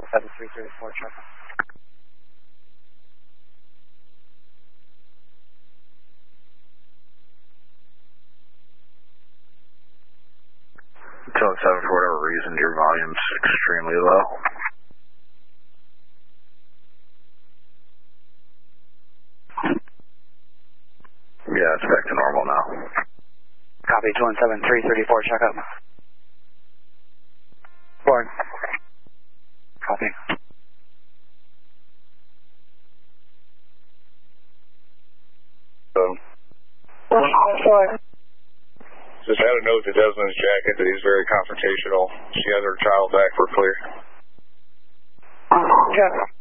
17334, check. Until 7, for whatever reason, your volume's extremely low. Yeah, it's back to normal now. Copy, 17334, check up. Board. Copy. Just had a note to Desmond's jacket that he's very confrontational. She has her child back for clear. Yeah.